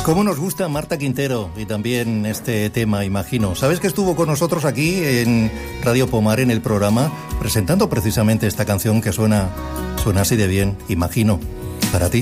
¿Cómo nos gusta Marta Quintero y también este tema, imagino? ¿Sabes que estuvo con nosotros aquí en Radio Pomar en el programa presentando precisamente esta canción que suena así de bien, imagino, para ti?